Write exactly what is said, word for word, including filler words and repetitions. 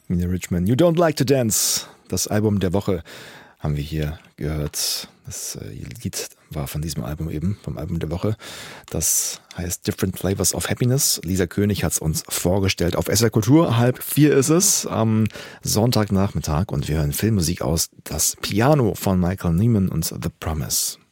Nina Richman, You Don't Like to Dance. Das Album der Woche haben wir hier gehört. Das Lied war von diesem Album eben, vom Album der Woche. Das heißt Different Flavors of Happiness. Lisa König hat es uns vorgestellt auf S R Kultur. Halb vier ist es am Sonntagnachmittag und wir hören Filmmusik aus Das Piano von Michael Nyman und The Promise.